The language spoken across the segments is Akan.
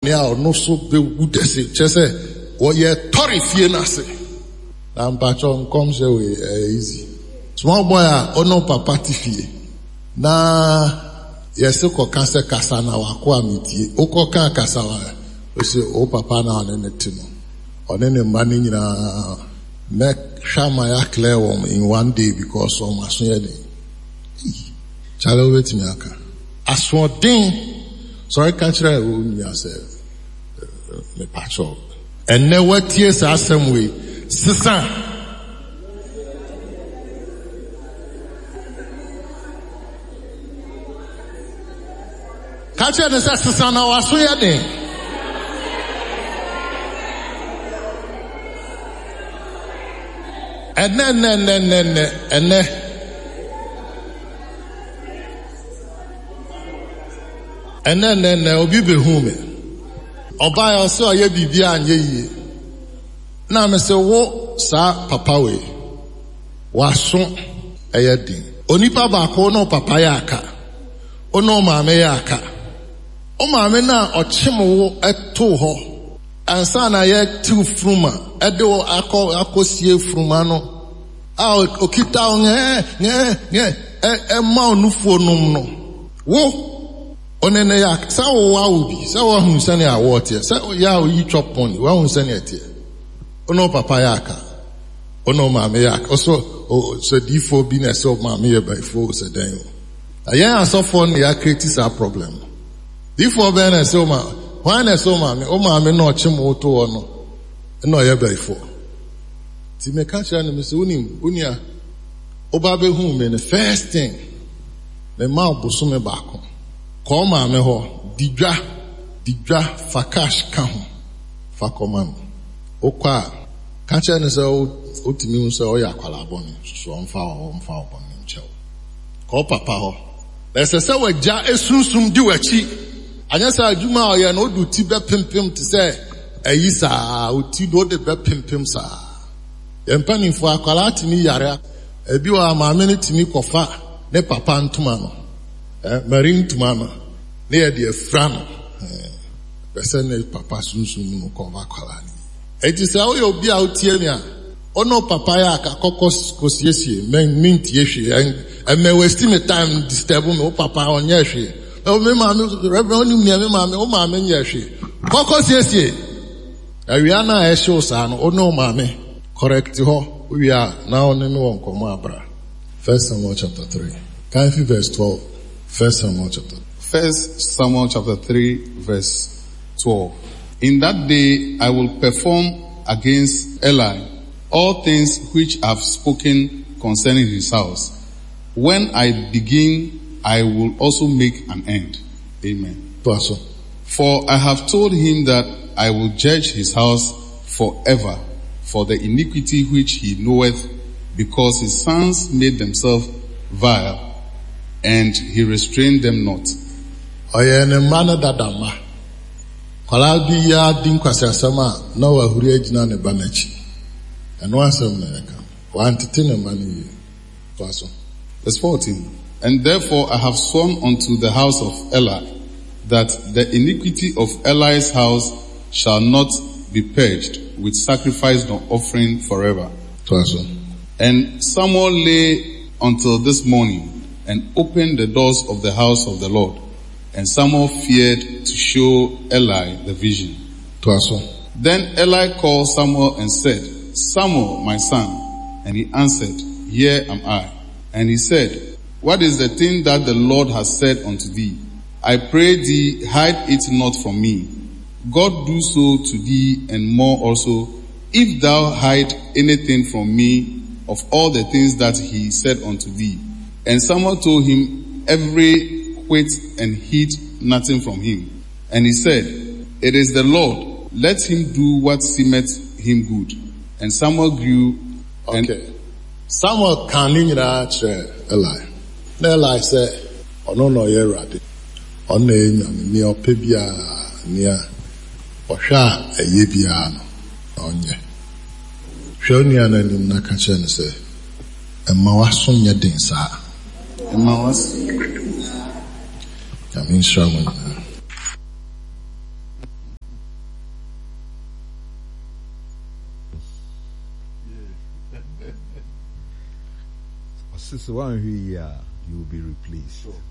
Now no so be would say just say what ye torry fie na say. And patron comes away easy. Small boy no papa tifie. Na yes ko kanse kasa na wakwa mitie. Oko kan kasa wa. We say o papa na onene no. Onene mani nyina make shama ya clear in one day because of my son. Chalo wait me aka. Aswodin. Sorry, can't try yourself. Me patch up. And now what tears are some way. Sister. Can't you say sister now was so yet? And then obi be home. Oba ya so aye bibia anye yi. Na me se wo sa papa we. Wa so eye din. Onipa ba ko no papa ya aka. Ono maame ya aka. O maame na ochimwo eto ho. Ansa na ye tu fruma. Ede wo akosie fruma no. A okita nge ma onufu onum no. Wo onene ya sa wo wa obi sa wo hu sane a wo tie sa ya yi chop pon wa hu sane atie ono papa ya aka ono maame ya aka so difo bi na so maame ya by fo so dan o ayen asofo na ya create sa problem difo be na so ma why na so maame o maame na ochim to ono no ya by fo ti me ka cha na me so unia oba be hu me the first thing me ma obuso me baako come me ho didwa fakash ka ho fakomam okwa ka che ne so otimi so o ya kwala boni so onfa oboni nche ko papa ho lese se waja esunsum di wachi anya sa adwuma o ye no du ti be pimpim te se ayisa oti do de be pimpim sa empani fo akwala atimi yare ebi wa maame ne timi kofa ne papa ntuma no Marine Tumama, near the Frano, Besene Papa Sunsun no Kova Kalani. It is how you'll be out here. Oh no, Papaya, Kakokos, Kosiesi, mint yeshi, and may waste me time disturb me, Papa on yeshi. Oh, me mamma, Reverend, near me, mamma, oh, mamma, yeshi. Kokos yesi. Ariana Eshosan, oh no, mamma. Correct ho, we are now on the one Komabra. 1 Samuel chapter 3. Can you verse 12? 1 Samuel chapter 3 verse 12. In that day I will perform against Eli all things which I have spoken concerning his house. When I begin, I will also make an end. Amen. For I have told him that I will judge his house forever for the iniquity which he knoweth, because his sons made themselves vile, and he restrained them not. Oyene mana dadama. Kwalabi ya dinkwasi asama na wahuri ejina ne banachi. Eno asem na yaka. Wantete ne mani paso. Verse 14. And therefore I have sworn unto the house of Eli that the iniquity of Eli's house shall not be purged with sacrifice nor offering forever. Paso. And Samuel lay until this morning and opened the doors of the house of the Lord. And Samuel feared to show Eli the vision. Then Eli called Samuel and said, Samuel, my son. And he answered, Here am I. And he said, What is the thing that the Lord has said unto thee? I pray thee, hide it not from me. God do so to thee and more also, if thou hide anything from me of all the things that he said unto thee. And Samuel told him every whit and hid nothing from him. And he said, It is the Lord, let him do what seemeth him good. And Samuel grew. Okay. Samuel can't Eli. Eli said, Ono no ye radi. Ono ni opebia niya. Osha eyebia no. Onye. Shoni ananim na kachen se. Emma waso nya den sa. Emma was. I mean, is 1 year, you will be replaced. Sure.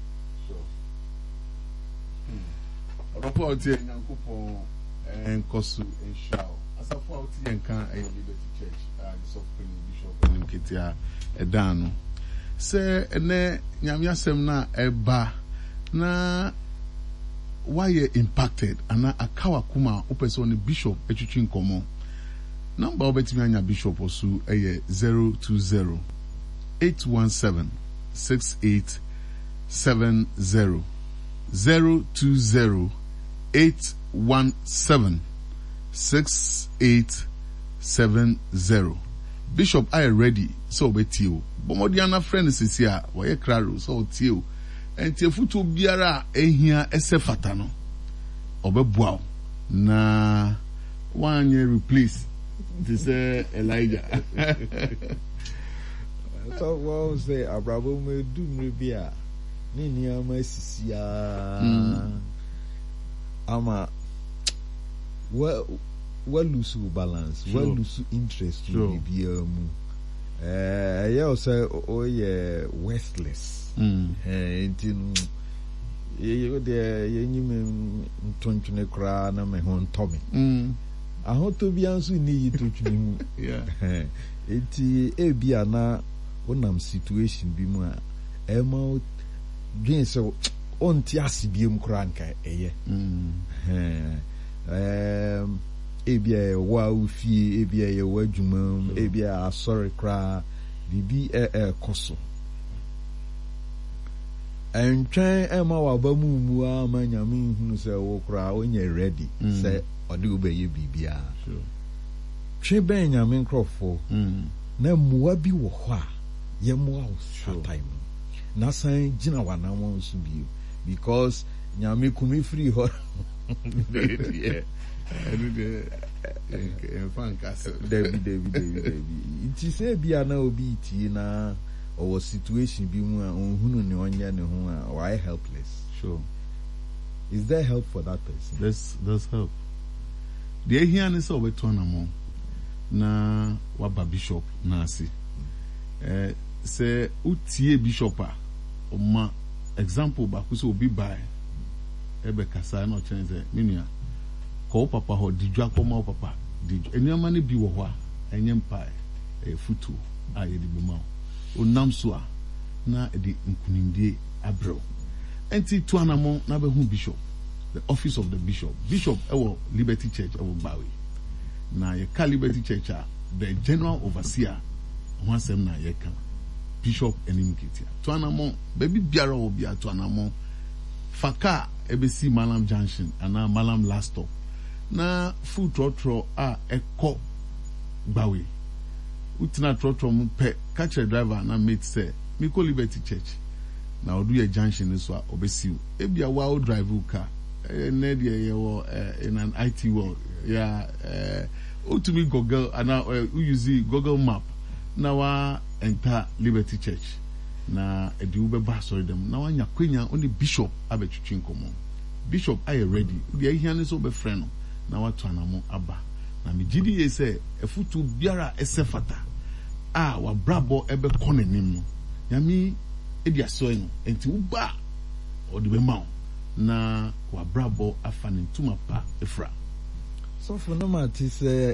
Report here, Yankupo and Kosu and Shao. As a 40 and can a Liberty Church, the Supreme Bishop and Kitia Edano. Say, ne Yamiasem na eba na why impacted and a Kawakuma opens on the Bishop Echuchin Komo. Number of Betimania Bishop Osu 020 817 6870 020 817 6870. Bishop I ready so betio. Bomodiana friends is here. Why craro so tio. And Tiafutu biara ehia esefata no. Obeboa na 1 year replace. This Elijah. So what say Abraham me do rebia. Nini ama sisia. Ama well lose balance, well lose interest in the yeah, say oh yeah, worthless. Until you there, you tontune cry na me hon Tommy. I hope to be answer need to him. Yeah, it be na onam situation be more. Emma, gain so on tiasi bi mkranka eye ebia wa ufie ebia ye wadwuma ebia asori kra bibi koso entwen ema wa ba mu amanyame hunu se wo kra onye ready se ode obeye bibia twe ben nyame nkrofo na muwa bi wo ho a ye muwa wo time na san gina wana won so bi because nyame kumi free ho yeah David it is a bia na obi ti na or situation bi mu a ohunu ne onye ne ho a why helpless. Sure. Is there help for that person? There's help. The here is over tournament na waba bishop na asi say utie bishop a oma example ba ku so obi bai ebe kasa na o chenze minia ko papa ho dijwa ko ma papa dijwa enema ne bi wo ho a enye mpa futu a ye di bema onam so a na edi nkunimdie abro enti to anamon na be hu bishop, the office of the bishop ewo Liberty Church ewo Bawe na ye ka Liberty Church a the general overseer ho asem na ye ka bishop enimketia to anamon baby biara wo bia to anamon faka ebesi Malam Junction ana Malam last stop na food trotro a eko Bawe utina trotro mu pe catch a driver na mate say me call Liberty Church na odu ye junction so a obesi ebia wa o drive car na dey in an IT world yeah to me Google ana we use Google map na wa enter Liberty Church na edi ube ba sorry them na wanya kwenya only bishop abetwitwi nkomo bishop are ready dey hiane so be friend na watu anamo aba na migidi ye say efutu biara esefata wa brabo ebe konenim no yami edi aso no enti uba odi be ma na wa brabo afane ntuma pa efra so for no matter say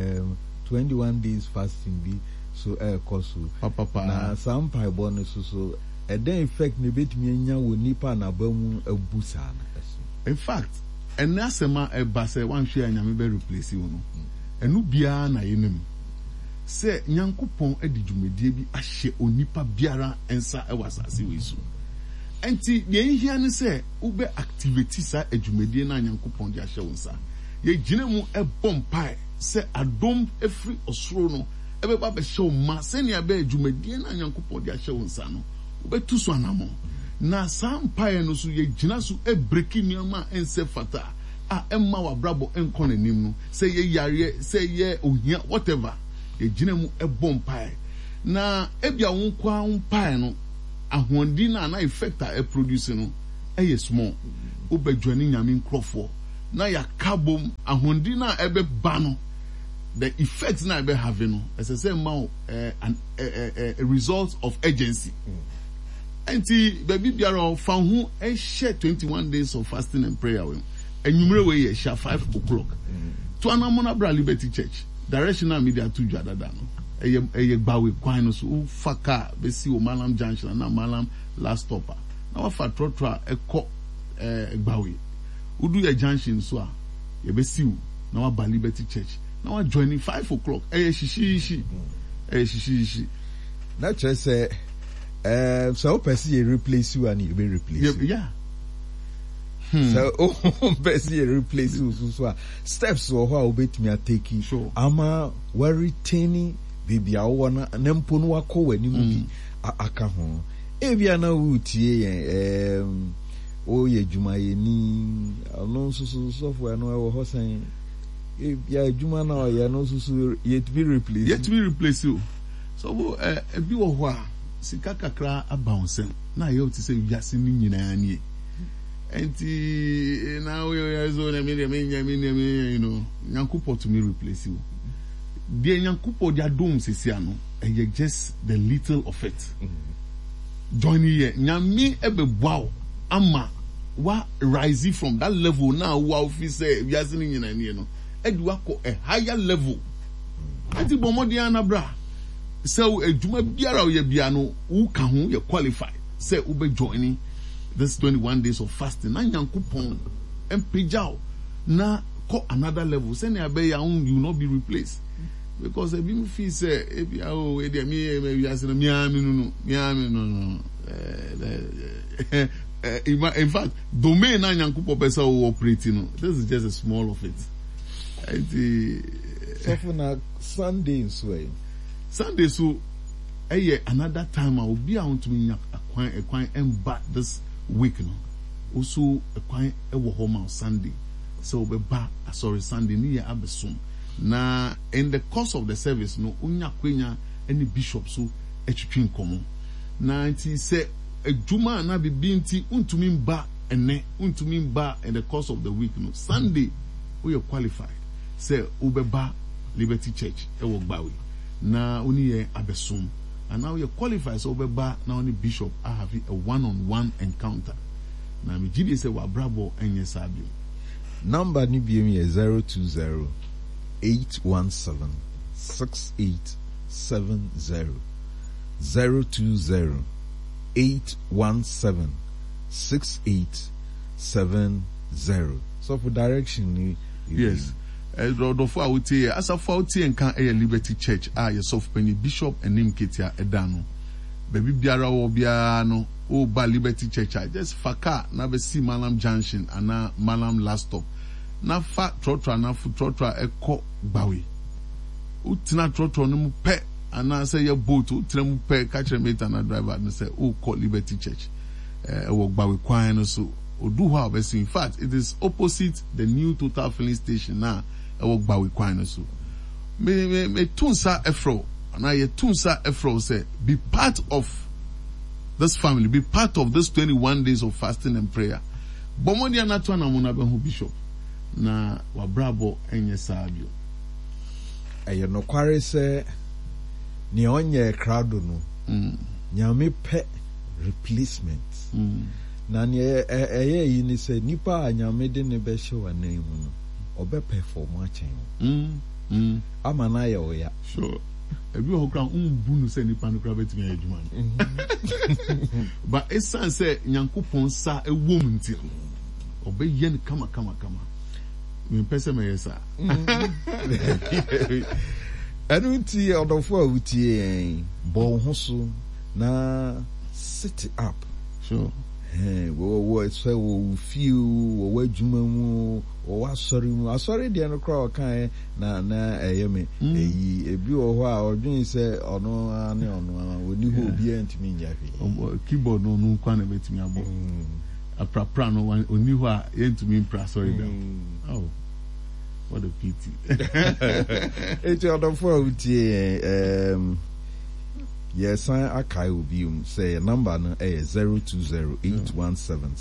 21 days fasting be so koso papa na some pai bonus so then effect ne betimi anya wo nipa na bamu abusa na in fact and asema eba say wan hwe anya me be replace wo no enu bia na yenem say nyankopon adi dwumadie bi ahye onipa biara ensa ewasase we so enti ye hia ne say ube activity sa adwumadie na nyankopon de ahye wonsa ye gina mu ebom pai say adom efri osoro no ebe ba be hye ma senia be adwumadie na nyankopon de ahye wonsa no ube tu so anamo na sampae no so ye gina so e breaki niama ense fata emma wa brabo enkon anim no say ye yare say ye ohia whatever ye gina mu e bompae na ebia wonkwa wompae no ahondi na effect e produce no e small obadwani nyame nkrofo na ya kabom ahondi na ebe ba no the effects now be having as I say now a result of urgency. Enti baby biara found who a share 21 days of fasting and prayer and numero way share 5 o'clock. To anamona bra Liberty Church. Directional media to jadada no. Eye bawe kwan so faka be si o Malam Junction na Malam last stopper. Na wa fa trotra ekọ bawe. Udu ye junction so a ye be si na wa ba Liberty Church. Na wa joining 5 o'clock. Eye shishi. Na just say so person you replace you and you be replace. Yeah. So person you replace you so steps or how obetimi atake. Sure. Ama we retaining baby awo na nempo no akọ wani mu bi aka ho. Ebia na wutie o ye dwuma ye ni no so software no e wo hosan. Ebia dwuma na o ye no so yet be replace you. So ebi wo ho a sika kakra abounce na ye oti say wiase ni nyina ni enti na we so na me you know Nyankopɔ to me replace you the Nyankopɔ dia dom sesia no just the little of it joining here nyame ebeboa ama wa rise from that level now wa officer wiase ni nyina ni no edi wa ko a higher level enti bomodian na bra so ejuma biara o ye bia no wo ka ho ye qualify say wo be joining this 21 days of fasting na Nyankopon empejao na ko another level say na be ya you will not be replaced because e be feel say e bia o e dey me we as no in fact domain na Nyankopon person wo operate no this is just a small of it so for na Sunday so another time I will be out to me a back this week no also a quite home on Sunday so be back Sunday near Abesum na in the course of the service no unya kwenya any bishop so etwetwe nkomo na nti say adwuma na bibinti untumi mba ene untumi mba in the course of the week no Sunday we are qualified say ubeba Liberty Church ewo gbawe na oni ye Abesum and now you qualify so ubeba na oni bishop I have a one-on-one encounter na me gidi say wa brabo enye sabio number ni bi mi 020 817 6870 020 817 6870 so for direction yes Rodolfo Awutie Asafo Awutie nkan Liberty Church yourself penny bishop enim ketia edano baby biara wo bia no o ba Liberty Church just faka na be see Malam Junction ana Malam last stop na fa trotra na fu trotra eko gbawe utina trotra no mu pe ana say your boat utina mu pe ka kire meter na driver no say o call Liberty Church wo gbawe kwan no so odu ho abesi in fact it is opposite the new Total filling station na ewo gbawe kwan no so me tunsa efro na ye tunsa efro say be part of this family, be part of this 21 days of fasting and prayer. Bomoni anatwa na mona be ho bishop na wa brabo enye sabio aye no kware se ni onye crowd no nyame pe replacement na ni yi ni se nipa anyame de ne be hye wanan mu no obe perform achen ama na ye oya sure ebi ho kra mbunu se nipa no kra betimi adwuma but esan se Nyankopon sa ewom nti obe ye ne kama me pese me yesa anu nti odofo awutie bo ho so na sit up sure wo say wo feel wo adwuma mu wo asori de no kra kan na eyeme eyi ebi wo ho a odwin se ono ane ono oni ho obi antimi nyafe keyboard no nkwa na betimi abo aprapra no oni ho a yentumi impra sorry down oh what a pity it's other for utie yes I akai obi say number no 020 817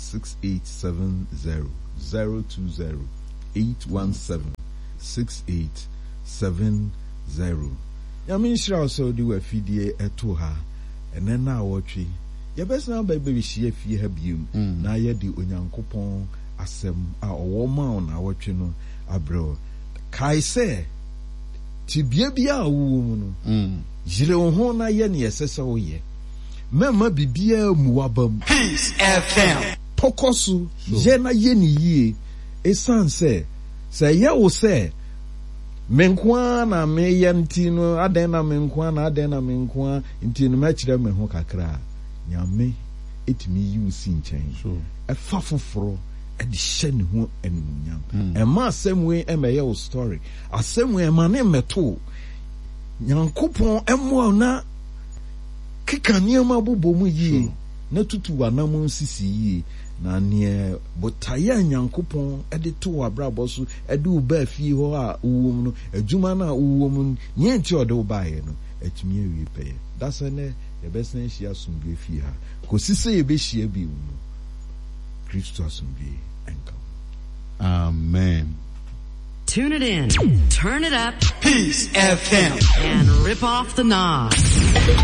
6870 020 817 6870 Yami nhyira also di wa fidie eto ha ene na awotwe yebesna ba behye fie ha biem na ye di onyankopon asem a owo ma na awotwe no abro kai se tibia bia awu mu no jire wo ho na ye ne yesese wo ye mema bibia mu wabam Peace FM pokosu je na ye ni yie esanse se ye wo se menkwa na me yantino aden na menkwa na aden na menkwa ntino ma kire me ho kakra nyame etimi yi usi nchen efa foforo e de hye ne ho anunyam e ma asemwe e me ye wo story asemwe ma ne meto nyankopon emo na keka niam abobo mu yi na tutu wanam nsisi yi na ne botaye nyankopon ede to abrabo so ede uba fie ho a uwom no adwuma na uwom nye enti ode ubaye no atumi awie peye dasa ne the best thing she asumdwe fie ha ko sise ye be hia bi wu Kristo asumdwe enka amen. Tune it in, turn it up, Peace FM, and rip off the knob.